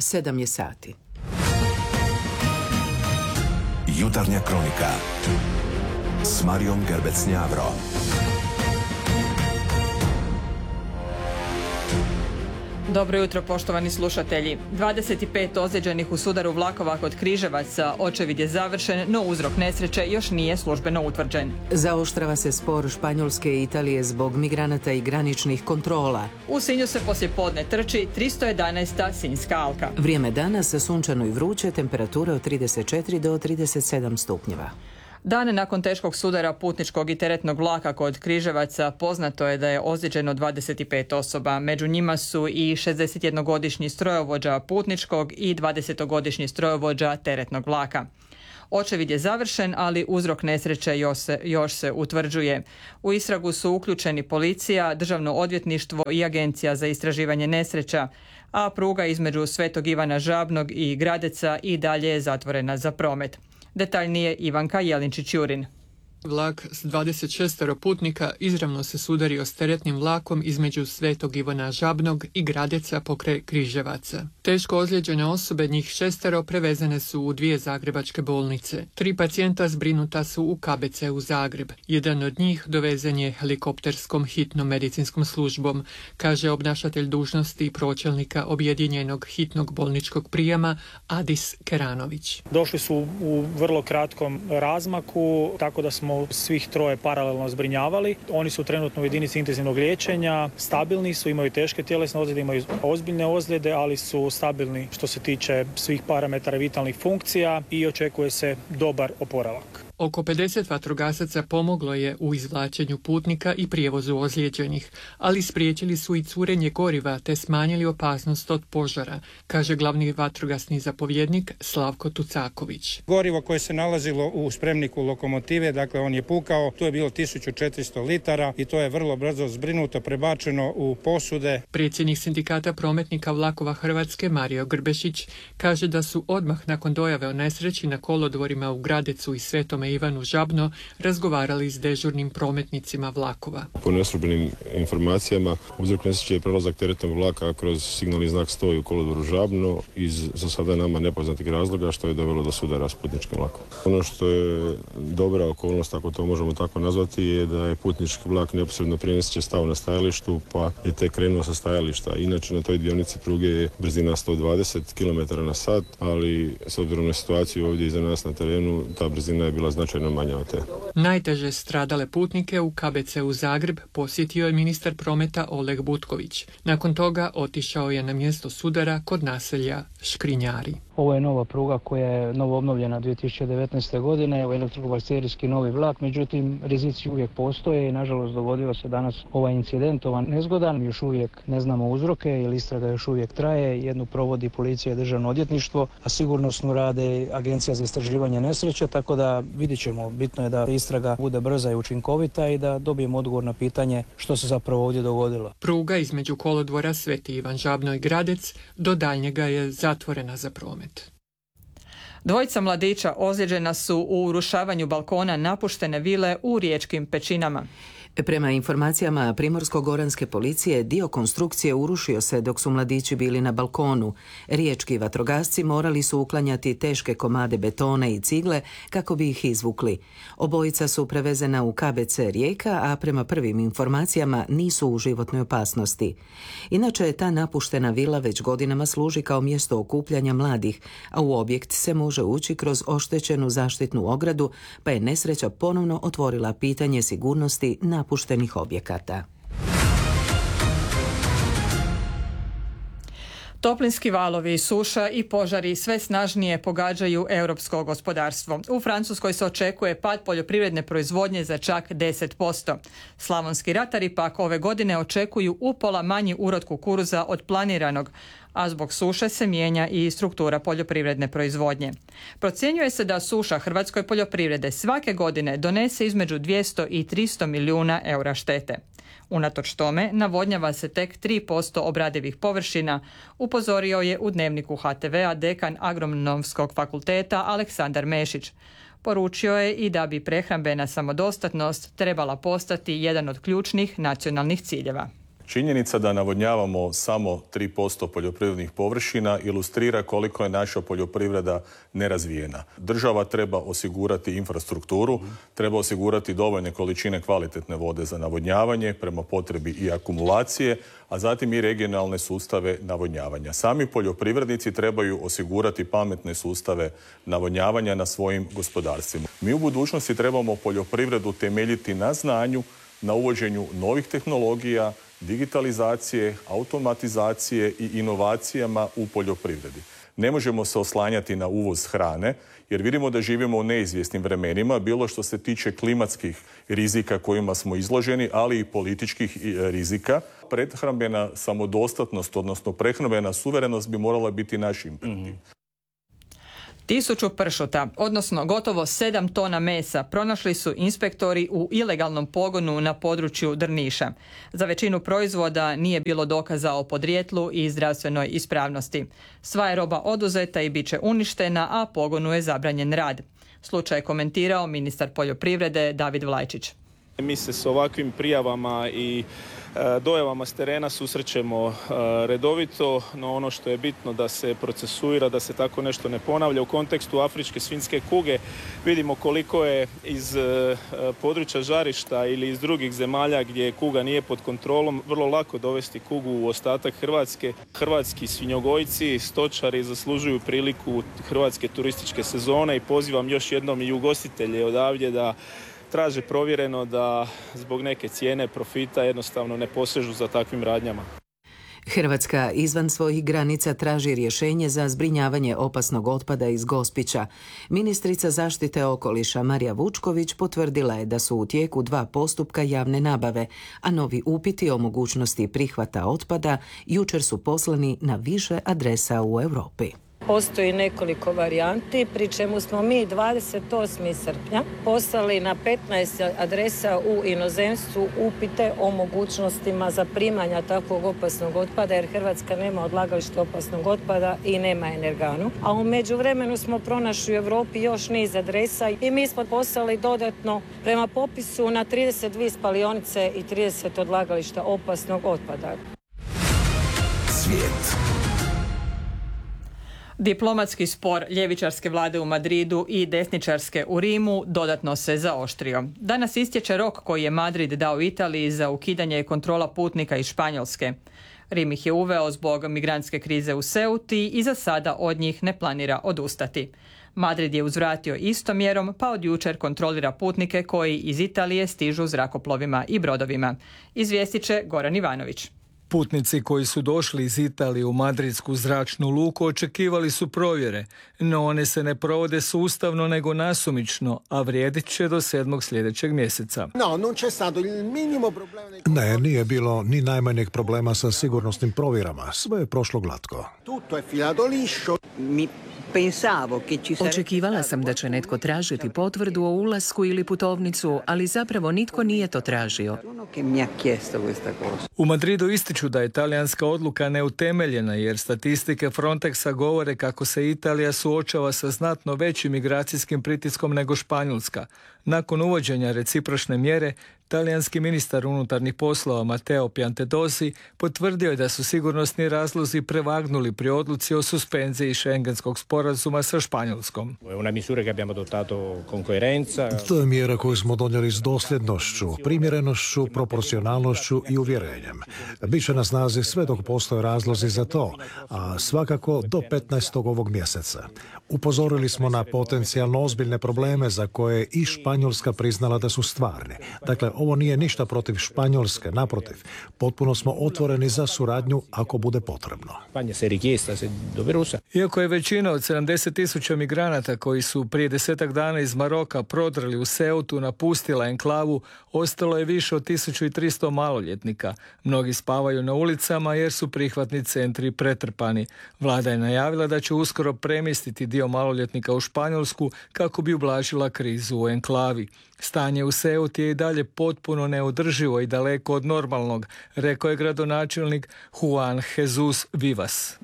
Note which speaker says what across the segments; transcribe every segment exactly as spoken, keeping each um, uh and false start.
Speaker 1: Sedam je sati.
Speaker 2: Jutarnja kronika s Marijom Gerbec-Njavro.
Speaker 3: Dobro jutro, poštovani slušatelji. dvadeset pet ozlijeđenih u sudaru vlakova kod Križevaca. Očevid je završen, no uzrok nesreće još nije službeno utvrđen.
Speaker 1: Zaoštrava se spor Španjolske i Italije zbog migranata i graničnih kontrola.
Speaker 3: U Sinju se poslije podne trči tristo jedanaesta Sinjska alka.
Speaker 1: Vrijeme danas sunčano i vruće, temperature od trideset četiri do trideset sedam stupnjeva.
Speaker 3: Dan nakon teškog sudara putničkog i teretnog vlaka kod Križevaca poznato je da je ozlijeđeno dvadeset pet osoba. Među njima su i šezdesetjednogodišnji strojovođa putničkog i dvadesetogodišnji strojovođa teretnog vlaka. Očevid je završen, ali uzrok nesreće još se, još se utvrđuje. U istragu su uključeni policija, Državno odvjetništvo i Agencija za istraživanje nesreća, a pruga između Svetog Ivana Žabnog i Gradeca i dalje je zatvorena za promet. Detaljnije Ivanka Jelinčić-Jurin.
Speaker 4: Vlak s dvadeset šest putnika izravno se sudario s teretnim vlakom između Svetog Ivana Žabnog i Gradeca pokraj Križevaca. Teško ozlijeđene osobe, njih šestero, prevezene su u dvije zagrebačke bolnice. Tri pacijenta zbrinuta su u K B C u Zagreb. Jedan od njih dovezen je helikopterskom hitnom medicinskom službom, kaže obnašatelj dužnosti pročelnika objedinjenog hitnog bolničkog prijema Adis Keranović.
Speaker 5: Došli su u vrlo kratkom razmaku, tako da smo svih troje paralelno zbrinjavali. Oni su trenutno u jedinici intenzivnog liječenja, stabilni su, imaju teške tjelesne ozljede, imaju ozbiljne ozljede, ali su stabilni što se tiče svih parametara vitalnih funkcija i očekuje se dobar oporavak.
Speaker 4: Oko pedeset vatrogasaca pomoglo je u izvlačenju putnika i prijevozu ozlijeđenih, ali spriječili su i curenje goriva te smanjili opasnost od požara, kaže glavni vatrogasni zapovjednik Slavko Tucaković.
Speaker 6: Gorivo koje se nalazilo u spremniku lokomotive, dakle on je pukao, tu je bilo tisuću četiristo litara i to je vrlo brzo zbrinuto, prebačeno u posude.
Speaker 4: Predsjednik sindikata prometnika vlakova Hrvatske Mario Grbešić kaže da su odmah nakon dojave o nesreći na kolodvorima u Gradecu i Svetome Ivanu Žabno razgovarali s dežurnim prometnicima vlakova.
Speaker 7: Po neslužbenim informacijama, uzrok nesreće je prelazak teretnog vlaka kroz signalni znak sto u kolodvoru Žabno iz za sada nama nepoznatih razloga, što je dovelo do sudara s putničkim vlakom. Ono što je dobra okolnost, ako to možemo tako nazvati, je da je putnički vlak neposredno prije nesreće stao na stajalištu, pa je tek krenuo sa stajališta. Inače na toj dionici pruge je brzina sto dvadeset kilometara na sat, ali s obzirom na situaciju ovdje iza nas na terenu, ta brzina je bila značajno manja od te.
Speaker 4: Najteže stradale putnike u K B C u Zagreb posjetio je ministar prometa Oleg Butković. Nakon toga otišao je na mjesto sudara kod naselja Škrinjari.
Speaker 8: Ovo je nova pruga koja je novo obnovljena dvije tisuće devetnaeste. godine, ovo je elektrobakterijski novi vlak, međutim rizici uvijek postoje i nažalost dogodio se danas ovaj incident, ovaj nezgodan. Još uvijek ne znamo uzroke jer istraga još uvijek traje, jednu provodi policija i Državno odvjetništvo, a sigurnosno rade Agencija za istraživanje nesreće, tako da vidjet ćemo. Bitno je da istraga bude brza i učinkovita i da dobijemo odgovor na pitanje što se zapravo ovdje dogodilo.
Speaker 4: Pruga između kolodvora Sveti Ivan Žabno i Gradec do daljnjega je zatvorena za promet.
Speaker 3: Dvojica mladića ozlijeđena su u urušavanju balkona napuštene vile u Riječkim Pećinama.
Speaker 1: Prema informacijama Primorsko-goranske policije, dio konstrukcije urušio se dok su mladići bili na balkonu. Riječki vatrogasci morali su uklanjati teške komade betona i cigle kako bi ih izvukli. Obojica su prevezena u K B C Rijeka, a prema prvim informacijama nisu u životnoj opasnosti. Inače, ta napuštena vila već godinama služi kao mjesto okupljanja mladih, a u objekt se može ući kroz oštećenu zaštitnu ogradu, pa je nesreća ponovno otvorila pitanje sigurnosti na napuštenih objekata.
Speaker 3: Toplinski valovi, suša i požari sve snažnije pogađaju europsko gospodarstvo. U Francuskoj se očekuje pad poljoprivredne proizvodnje za čak deset posto. Slavonski ratari pak ove godine očekuju upola manji urod kukuruza od planiranog, a zbog suše se mijenja i struktura poljoprivredne proizvodnje. Procjenjuje se da suša hrvatskoj poljoprivrede svake godine donese između dvjesto i tristo milijuna eura štete. Unatoč tome, navodnjava se tek tri posto obradivih površina, upozorio je u Dnevniku H T V-a dekan Agronomskog fakulteta Aleksandar Mešić. Poručio je i da bi prehrambena samodostatnost trebala postati jedan od ključnih nacionalnih ciljeva.
Speaker 9: Činjenica da navodnjavamo samo tri posto poljoprivrednih površina ilustrira koliko je naša poljoprivreda nerazvijena. Država treba osigurati infrastrukturu, treba osigurati dovoljne količine kvalitetne vode za navodnjavanje, prema potrebi i akumulacije, a zatim i regionalne sustave navodnjavanja. Sami poljoprivrednici trebaju osigurati pametne sustave navodnjavanja na svojim gospodarstvima. Mi u budućnosti trebamo poljoprivredu temeljiti na znanju, na uvođenju novih tehnologija, digitalizacije, automatizacije i inovacijama u poljoprivredi. Ne možemo se oslanjati na uvoz hrane, jer vidimo da živimo u neizvjesnim vremenima, bilo što se tiče klimatskih rizika kojima smo izloženi, ali i političkih rizika. Prehrambena samodostatnost, odnosno prehrambena suverenost bi morala biti naš imperativ.
Speaker 3: Tisuću pršuta, odnosno gotovo sedam tona mesa, pronašli su inspektori u ilegalnom pogonu na području Drniša. Za većinu proizvoda nije bilo dokaza o podrijetlu i zdravstvenoj ispravnosti. Sva je roba oduzeta i bit će uništena, a pogonu je zabranjen rad. Slučaj je komentirao ministar poljoprivrede David Vlajčić.
Speaker 10: Mi se s ovakvim prijavama i dojavama s terena susrećemo redovito, no ono što je bitno da se procesuira, da se tako nešto ne ponavlja. U kontekstu afričke svinjske kuge vidimo koliko je iz područja žarišta ili iz drugih zemalja gdje kuga nije pod kontrolom vrlo lako dovesti kugu u ostatak Hrvatske. Hrvatski svinjogojci, stočari zaslužuju priliku hrvatske turističke sezone i pozivam još jednom i ugostitelje odavdje da traže provjereno, da zbog neke cijene profita jednostavno ne posežu za takvim radnjama.
Speaker 1: Hrvatska izvan svojih granica traži rješenje za zbrinjavanje opasnog otpada iz Gospića. Ministrica zaštite okoliša Marija Vučković potvrdila je da su u tijeku dva postupka javne nabave, a novi upiti o mogućnosti prihvata otpada jučer su poslani na više adresa u Europi.
Speaker 11: Postoji nekoliko varijanti, pri čemu smo mi dvadeset osmog srpnja poslali na petnaest adresa u inozemstvu upite o mogućnostima zaprimanja takvog opasnog otpada, jer Hrvatska nema odlagalište opasnog otpada i nema energanu. A u međuvremenu smo pronašli u Europi još niz adresa i mi smo poslali dodatno prema popisu na trideset dvije spalionice i trideset odlagališta opasnog otpada.
Speaker 2: Svijet.
Speaker 3: Diplomatski spor ljevičarske vlade u Madridu i desničarske u Rimu dodatno se zaoštrio. Danas istječe rok koji je Madrid dao Italiji za ukidanje kontrola putnika iz Španjolske. Rim ih je uveo zbog migrantske krize u Ceuti i za sada od njih ne planira odustati. Madrid je uzvratio istom mjerom, pa od jučer kontrolira putnike koji iz Italije stižu zrakoplovima i brodovima. Izvijestit će Goran Ivanović.
Speaker 12: Putnici koji su došli iz Italije u madridsku zračnu luku očekivali su provjere, no one se ne provode sustavno nego nasumično, a vrijedit će do sedmog sljedećeg mjeseca.
Speaker 13: Ne, nije bilo ni najmanjeg problema sa sigurnosnim provjerama. Sve je prošlo glatko.
Speaker 14: Očekivala sam da će netko tražiti potvrdu o ulasku ili putovnicu, ali zapravo nitko nije to tražio.
Speaker 12: U Madridu ističu da je talijanska odluka neutemeljena jer statistike Frontexa govore kako se Italija suočava sa znatno većim migracijskim pritiskom nego Španjolska. Nakon uvođenja recipročne mjere, talijanski ministar unutarnjih poslova Matteo Piantedosi potvrdio je da su sigurnosni razlozi prevagnuli pri odluci o suspenziji šengenskog sporazuma sa Španjolskom.
Speaker 13: To je mjera koju smo donijeli s dosljednošću, primjerenošću, proporcionalnošću i uvjerenjem. Biće na snazi sve dok postoje razlozi za to, a svakako do petnaestog ovog mjeseca. Upozorili smo na potencijalno ozbiljne probleme za koje je i Španjolska priznala da su stvarni. Dakle, ovo nije ništa protiv Španjolske, naprotiv. Potpuno smo otvoreni za suradnju ako bude potrebno.
Speaker 12: Iako je većina od sedamdeset tisuća migranata koji su prije desetak dana iz Maroka prodrli u Ceutu napustila enklavu, ostalo je više od tisuću tristo maloljetnika. Mnogi spavaju na ulicama jer su prihvatni centri pretrpani. Vlada je najavila da će uskoro premjestiti dio dio maloljetnika u Španjolsku kako bi ublažila krizu u enklavi. Stanje u Ceuti je i dalje potpuno neodrživo i daleko od normalnog, rekao je gradonačelnik Juan Jesus Vivas.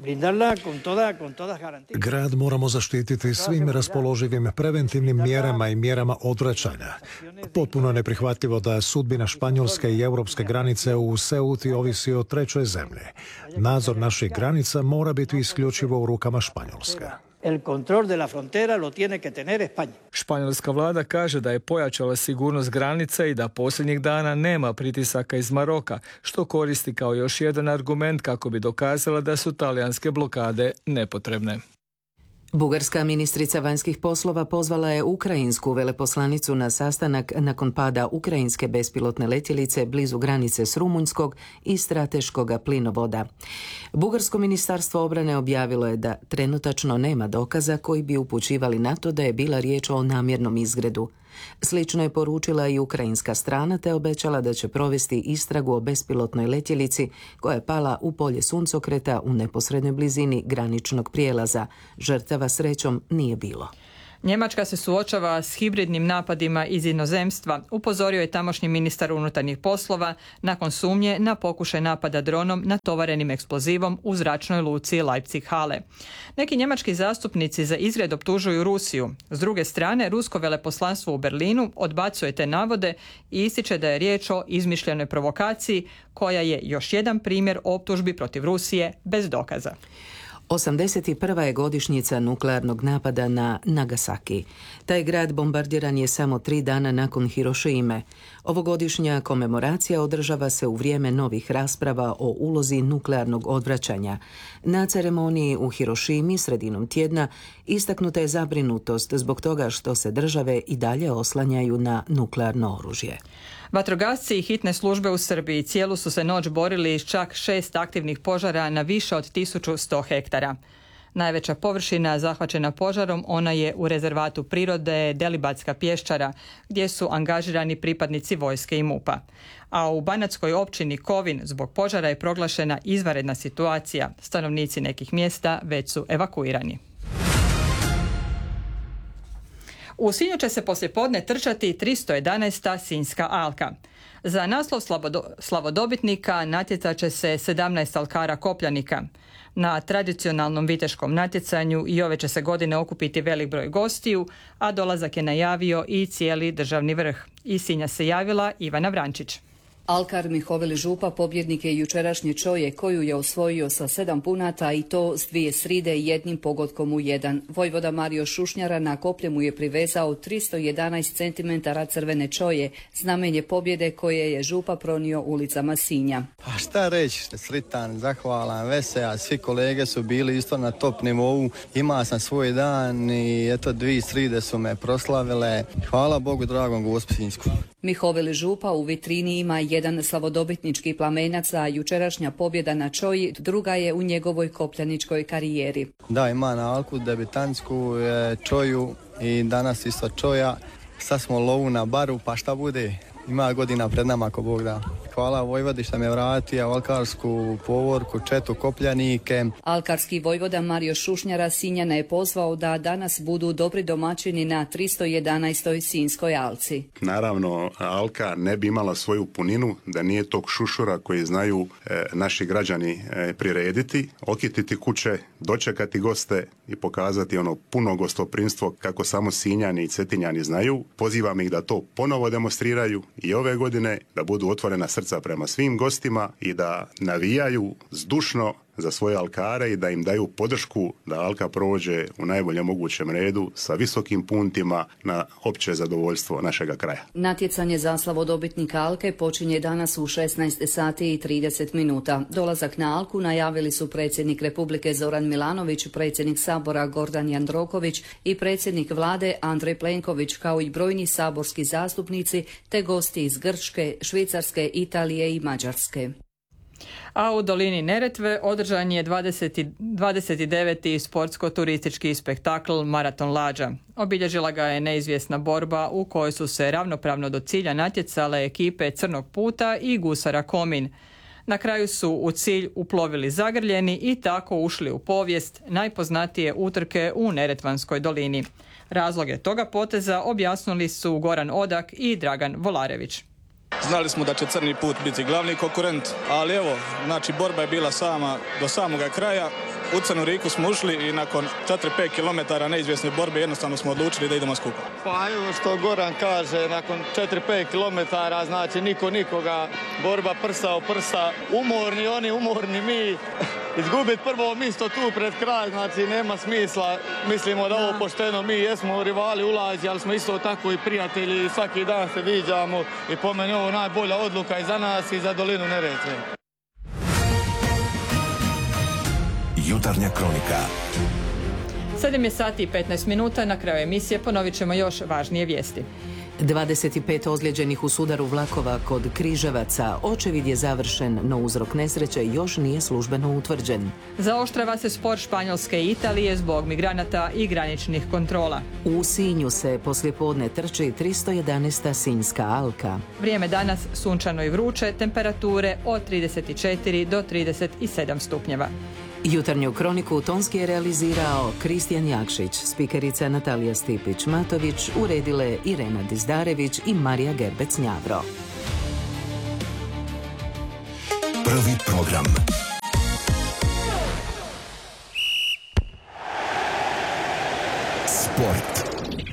Speaker 13: Grad moramo zaštititi svim raspoloživim preventivnim mjerama i mjerama odvraćanja. Potpuno je neprihvatljivo da sudbina španjolske i europske granice u Ceuti ovisi o trećoj zemlji. Nadzor naših granica mora biti isključivo u rukama Španjolske.
Speaker 15: El control de la frontera lo tiene que tener España.
Speaker 12: Španjolska vlada kaže da je pojačala sigurnost granica i da posljednjih dana nema pritisaka iz Maroka, što koristi kao još jedan argument kako bi dokazala da su talijanske blokade nepotrebne.
Speaker 1: Bugarska ministrica vanjskih poslova pozvala je ukrajinsku veleposlanicu na sastanak nakon pada ukrajinske bespilotne letjelice blizu granice s Rumunjskog i strateškog plinovoda. Bugarsko ministarstvo obrane objavilo je da trenutačno nema dokaza koji bi upućivali na to da je bila riječ o namjernom izgredu. Slično je poručila i ukrajinska strana te obećala da će provesti istragu o bespilotnoj letjelici koja je pala u polje suncokreta u neposrednoj blizini graničnog prijelaza. Žrtava srećom nije bilo.
Speaker 3: Njemačka se suočava s hibridnim napadima iz inozemstva, upozorio je tamošnji ministar unutarnjih poslova nakon sumnje na pokušaj napada dronom natovarenim eksplozivom u zračnoj luci Leipzig-Halle. Neki njemački zastupnici za izgred optužuju Rusiju. S druge strane, rusko veleposlanstvo u Berlinu odbacuje te navode i ističe da je riječ o izmišljenoj provokaciji koja je još jedan primjer optužbi protiv Rusije bez dokaza.
Speaker 1: osamdeset prva je godišnjica nuklearnog napada na Nagasaki. Taj grad bombardiran je samo tri dana nakon Hirošime. Ovogodišnja komemoracija održava se u vrijeme novih rasprava o ulozi nuklearnog odvraćanja. Na ceremoniji u Hirošimi sredinom tjedna istaknuta je zabrinutost zbog toga što se države i dalje oslanjaju na nuklearno oružje.
Speaker 3: Vatrogasci i hitne službe u Srbiji cijelu su se noć borili s čak šest aktivnih požara na više od tisuću sto hektara. Najveća površina zahvaćena požarom ona je u rezervatu prirode Delibatska pješčara, gdje su angažirani pripadnici vojske i MUP-a. A u banatskoj općini Kovin zbog požara je proglašena izvanredna situacija. Stanovnici nekih mjesta već su evakuirani. U Sinju će se poslijepodne trčati tristo jedanaesta Sinjska alka. Za naslov slavodobitnika natjecat će se sedamnaest alkara kopljanika. Na tradicionalnom viteškom natjecanju i ove će se godine okupiti velik broj gostiju, a dolazak je najavio i cijeli državni vrh. Iz Sinja se javila Ivana Vrančić.
Speaker 16: Alkar Mihovili Župa pobjednik je jučerašnje čoje koju je osvojio sa sedam punata i to s dvije sride i jednim pogodkom u jedan. Vojvoda Mario Šušnjara na koplje mu je privezao tristo jedanaest centimetara crvene čoje, znamenje pobjede koje je Župa pronio ulicama Sinja.
Speaker 17: Pa šta reći, sritan, zahvalan, vesel, svi kolege su bili isto na top nivou, imao sam svoj dan i eto dvije sride su me proslavile. Hvala Bogu dragom Gospinsku.
Speaker 16: Mihovili Župa u vitrini ima jedan slavodobitnički plamenac, a jučerašnja pobjeda na čoji druga je u njegovoj kopljaničkoj karijeri.
Speaker 17: Da, ima na alku, debitantsku, čoju i danas isto čoja. Sad smo lovu na baru, pa šta bude? Ima godina pred nama ako Bog da. Hvala Vojvodi što me vratio u alkarsku povorku, četu kopljanike.
Speaker 16: Alkarski vojvoda Mario Šušnjara Sinjana je pozvao da danas budu dobri domaćini na tristo jedanaestoj Sinjskoj alci.
Speaker 18: Naravno, alka ne bi imala svoju puninu da nije tog šušura koji znaju e, naši građani e, prirediti, okititi kuće, dočekati goste i pokazati ono puno gostoprimstvo kako samo Sinjani i Cetinjani znaju. Pozivam ih da to ponovo demonstriraju i ove godine, da budu otvorena srca prema svim gostima i da navijaju zdušno za svoje alkare i da im daju podršku da alka prođe u najboljem mogućem redu sa visokim puntima na opće zadovoljstvo našega kraja.
Speaker 16: Natjecanje za slavodobitnika alke počinje danas u šesnaest sati i trideset minuta. Dolazak na alku najavili su predsjednik Republike Zoran Milanović, predsjednik Sabora Gordan Jandroković i predsjednik vlade Andrej Plenković, kao i brojni saborski zastupnici te gosti iz Grčke, Švicarske, Italije i Mađarske.
Speaker 3: A u dolini Neretve održan je dvadeset deveti sportsko-turistički spektakl Maraton Lađa. Obilježila ga je neizvjesna borba u kojoj su se ravnopravno do cilja natjecale ekipe Crnog puta i Gusara Komin. Na kraju su u cilj uplovili zagrljeni i tako ušli u povijest najpoznatije utrke u Neretvanskoj dolini. Razloge toga poteza objasnili su Goran Odak i Dragan Volarević.
Speaker 19: Znali smo da će Crni put biti glavni konkurent, ali evo, znači borba je bila sama do samoga kraja. U Crnu Riku smo ušli i nakon četiri pet kilometara neizvjesne borbe jednostavno smo odlučili da idemo skupa.
Speaker 20: Pa evo što Goran kaže, nakon četiri pet kilometara, znači niko nikoga, borba prsa o prsa, umorni oni, umorni mi. Izgubiti prvo mjesto tu pred kraj, znači nema smisla. Mislimo da ovo pošteno, mi jesmo rivali ulazi, ali smo isto tako i prijatelji i svaki dan se viđamo i po meni ovo najbolja odluka i za nas i za dolinu Neretve.
Speaker 2: Jutarnja kronika.
Speaker 3: sedam je sati i petnaest minuta, na kraju emisije ponovit ćemo još važnije vijesti.
Speaker 1: dvadeset pet ozlijeđenih u sudaru vlakova kod Križevaca. Očevid je završen, no uzrok nesreće još nije službeno utvrđen.
Speaker 3: Zaoštrava se spor Španjolske i Italije zbog migranata i graničnih kontrola.
Speaker 1: U Sinju se poslijepodne trči tristo jedanaesta Sinjska alka.
Speaker 3: Vrijeme danas sunčano i vruće, temperature od trideset četiri do trideset sedam stupnjeva.
Speaker 1: Jutarnju kroniku tonski je realizirao Kristijan Jakšić, spikerica Natalija Stipić-Matović, uredile Irena Dizdarević i Marija Gerbec-Njavro.
Speaker 2: Prvi program. Sport.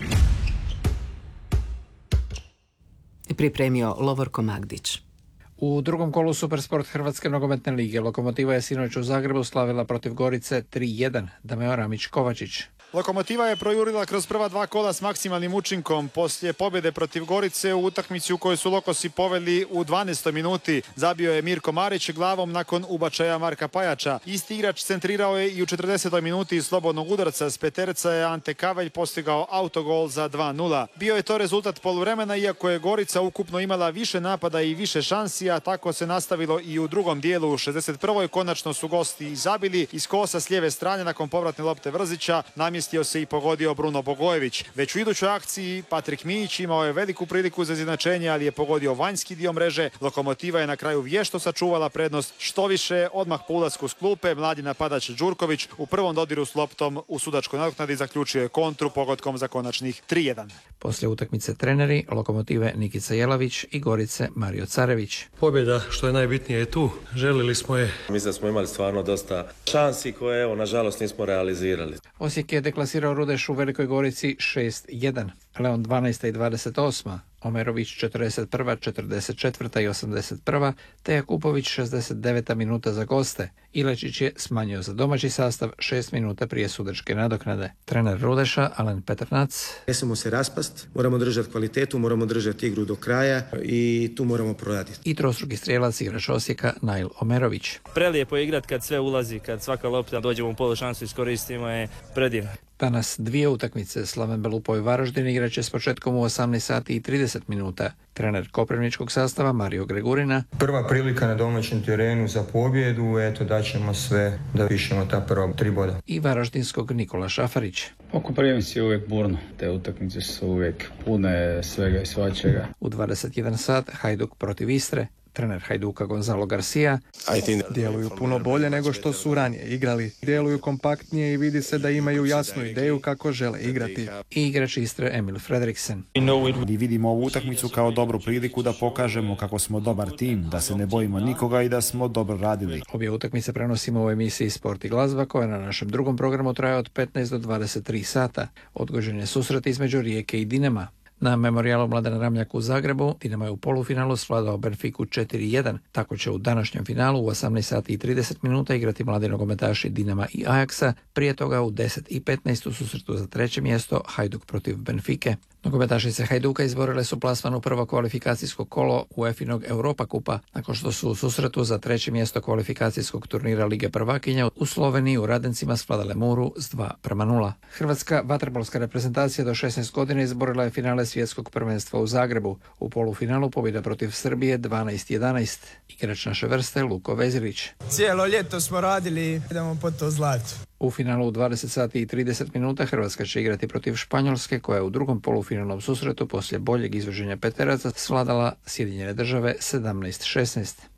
Speaker 1: Pripremio Lovorko Magdić.
Speaker 21: U drugom kolu Supersport Hrvatske nogometne lige Lokomotiva je sinoć u Zagrebu slavila protiv Gorice tri jedan. Dameo Ramić-Kovačić.
Speaker 22: Lokomotiva je projurila kroz prva dva kola s maksimalnim učinkom. Poslije pobjede protiv Gorice u utakmici u kojoj su Lokosi poveli u dvanaestoj minuti zabio je Mirko Marić glavom nakon ubačaja Marka Pajača. Isti igrač centrirao je i u četrdesetoj minuti iz slobodnog udarca. S peterca je Ante Kavelj postigao autogol za dva nula. Bio je to rezultat poluvremena, iako je Gorica ukupno imala više napada i više šansi, a tako se nastavilo i u drugom dijelu. U šezdeset prvoj konačno su gosti zabili iz kosa s lijeve strane nakon povratne lopte Vrzića. Namjestio se i pogodio Bruno Bogojević. Već u idućoj akciji Patrik Mijić imao je veliku priliku za izjednačenje, ali je pogodio vanjski dio mreže. Lokomotiva je na kraju vješto sačuvala prednost. Što više, odmah po ulasku s klupe mladi napadač Đurković u prvom dodiru s loptom u sudačkoj nadoknadi zaključio je kontru pogodkom za konačnih tri jedan.
Speaker 21: Poslije utakmice treneri Lokomotive Nikica Jelavić i Gorice Mario Carević.
Speaker 23: Pobjeda, što je najbitnije, je tu. Želili smo je.
Speaker 24: Mislim da smo imali stvarno dosta šansi koje, evo, nažalost nismo realizirali.
Speaker 21: Osijek je deklasirao Rudeš u Velikoj Gorici šest jedan. Leon dvanaesta i dvadeset osma, Omerović četrdeset prva, četrdeset četvrta i osamdeset prva, te Jakupović šezdeset deveta minuta za goste. Ilečić je smanjio za domaći sastav šest minuta prije sudačke nadoknade. Trener Rudeša, Alen Petrnac.
Speaker 25: Ne smijemo se raspast, moramo držati kvalitetu, moramo držati igru do kraja i tu moramo proraditi.
Speaker 21: I trostruki strijelac igrač Osijeka, Nail Omerović.
Speaker 26: Prelijepo je igrat kad sve ulazi, kad svaka lopta dođemo u polušansu, iskoristimo je predivno.
Speaker 21: Danas dvije utakmice. Slaven Belupo i Varaždin igraće s početkom u osamnaest sati i trideset minuta. Trener koprivničkog sastava Mario Gregurina.
Speaker 27: Prva prilika na domaćem terenu za pobjedu, eto daćemo sve da pišemo ta prva tri boda.
Speaker 21: I varaždinskog Nikola Šafarić.
Speaker 28: Oko prvenstva je uvijek burno. Te utakmice su uvijek pune svega i svačega.
Speaker 21: U dvadeset jedan sat Hajduk protiv Istre. Trener Hajduka Gonzalo Garcia.
Speaker 29: Djeluju puno bolje nego što su ranije igrali. Djeluju kompaktnije i vidi se da imaju jasnu ideju kako žele igrati.
Speaker 21: I igrač Istre Emil Fredriksen.
Speaker 30: I vidimo ovu utakmicu kao dobru priliku da pokažemo kako smo dobar tim, da se ne bojimo nikoga i da smo dobro radili.
Speaker 21: Obje utakmice prenosimo u emisiji Sport i glazba koja na našem drugom programu traje od petnaest do dvadeset tri sata. Odgođen je susret između Rijeke i Dinama. Na memorijalu Mladena Ramljaka u Zagrebu Dinamo je u polufinalu svladao Benfiku četiri jedan. Tako će u današnjem finalu u osamnaest sati i trideset minuta igrati mladi nogometaši Dinama i Ajaksa. Prije toga u deset i petnaest u susretu za treće mjesto Hajduk protiv Benfike. Nogometašice Hajduka izborile su plasman u prvo kvalifikacijsko kolo UEFA-inog Europa kupa, nakon što su u susretu za treće mjesto kvalifikacijskog turnira Lige prvakinja u Sloveniji u Radencima svladale Muru s dva prema nula. Hrvatska vaterpolska reprezentacija do šesnaest godina izborila je finale svjetskog prvenstva u Zagrebu. U polufinalu pobjeda protiv Srbije dvanaest jedanaest. Igrač naše vrste Luko Vezirić.
Speaker 31: Cijelo ljeto smo radili, idemo po to zlato.
Speaker 21: U finalu u dvadeset sati i trideset minuta Hrvatska će igrati protiv Španjolske, koja je u drugom polufinalnom susretu poslije boljeg izvoženja peteraca svladala Sjedinjene Države sedamnaest šesnaest.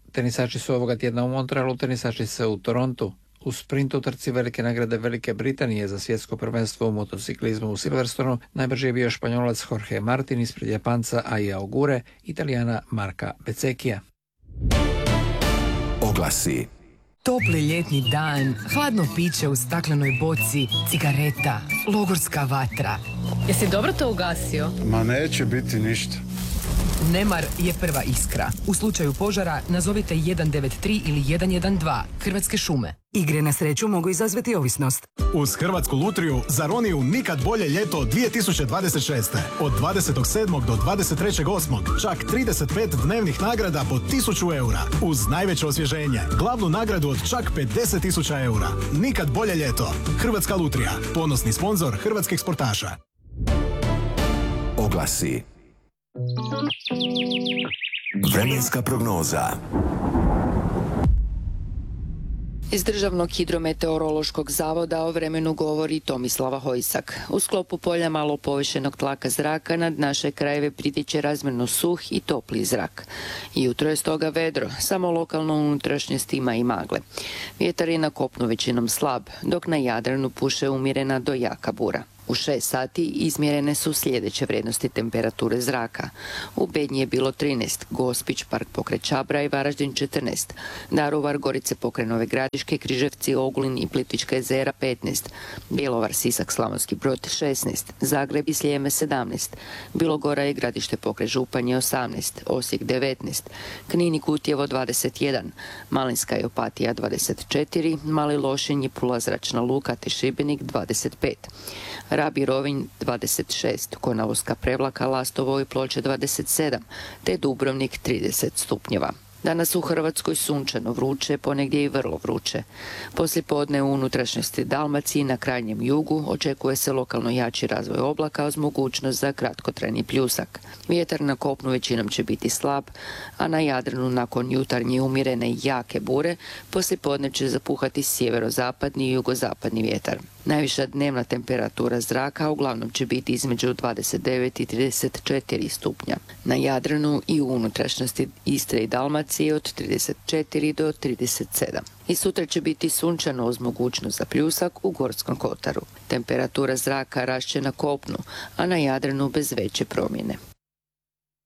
Speaker 21: Tenisači su ovoga tjedna u Montrealu, tenisači se u Torontu. U sprintu trci velike nagrade Velike Britanije za svjetsko prvenstvo u motociklizmu u Silverstonu najbrži je bio Španjolac Jorge Martin ispred Japanca Aia Ogure, Italijana Marka Bezzecchia.
Speaker 2: Oglasi.
Speaker 4: Topli ljetni dan, hladno piće u staklenoj boci, cigareta, logorska vatra. Jesi dobro to ugasio?
Speaker 5: Ma neće biti ništa.
Speaker 4: Nemar je prva iskra. U slučaju požara nazovite jedan devet tri ili jedan jedan dva, Hrvatske šume. Igre na sreću mogu izazvati ovisnost.
Speaker 6: Uz Hrvatsku lutriju za Roniju nikad bolje ljeto dvije tisuće dvadeset šeste. Od dvadesetog sedmog do dvadeset trećeg osmog čak trideset pet dnevnih nagrada po tisuću eura. Uz najveće osvježenje. Glavnu nagradu od čak pedeset tisuća eura. Nikad bolje ljeto. Hrvatska lutrija. Ponosni sponzor hrvatskih sportaša.
Speaker 2: Oglasi. Vremenska prognoza.
Speaker 7: Iz Državnog hidrometeorološkog zavoda o vremenu govori Tomislava Hojsak. U sklopu polja malo povišenog tlaka zraka nad naše krajeve pritiče razmjerno suh i topli zrak. Jutro je stoga vedro, samo lokalno u unutrašnjosti ima i magle. Vjetar je na kopnu većinom slab, dok na Jadranu puše umjerena do jaka bura. U šest sati izmjerene su sljedeće vrijednosti temperature zraka. U Bednji je bilo trinaest, Gospić, Park pokraj Čabra i Varaždin četrnaest, Daruvar, Gorice pokraj Nove Gradiške, Križevci, Ogulin i Plitvička jezera petnaest, Bjelovar, Sisak, Slavonski Brod šesnaest, Zagreb i Sljeme sedamnaest, Bilogora i Gradište pokraj Županje osamnaest, Osijek devetnaest, Knin i Kutjevo dvadeset jedan, Malinska i Opatija dvadeset četiri, Mali Lošinj i Pula zračna luka te Šibenik dvadeset pet. Rab i Rovinj dvadeset šest, Konavoska Prevlaka, Lastovo i Ploče dvadeset sedam, te Dubrovnik trideset stupnjeva. Danas u Hrvatskoj sunčano vruće, ponegdje i vrlo vruće. Poslijepodne u unutrašnjosti Dalmaciji na krajnjem jugu očekuje se lokalno jači razvoj oblaka uz mogućnost za kratkotrajni pljusak. Vjetar na kopnu većinom će biti slab, a na Jadranu nakon jutarnje umjerene jake bure poslijepodne će zapuhati sjeverozapadni i jugozapadni vjetar. Najviša dnevna temperatura zraka uglavnom će biti između dvadeset devet i trideset četiri stupnja. Na Jadranu i u unutrašnjosti Istre i Dalmacije od trideset četiri do trideset sedam. I sutra će biti sunčano uz mogućnost za pljusak u Gorskom kotaru. Temperatura zraka rašće na kopnu, a na Jadranu bez veće promjene.